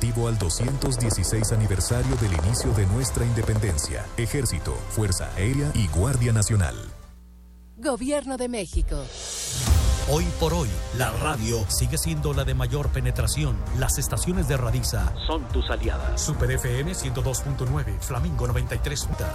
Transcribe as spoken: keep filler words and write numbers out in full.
conmemorativo al doscientos dieciséis aniversario del inicio de nuestra independencia. Ejército, Fuerza Aérea y Guardia Nacional. Gobierno de México. Hoy por hoy, la radio sigue siendo la de mayor penetración. Las estaciones de Radiza son tus aliadas. Super F M ciento dos punto nueve, Flamingo noventa y tres.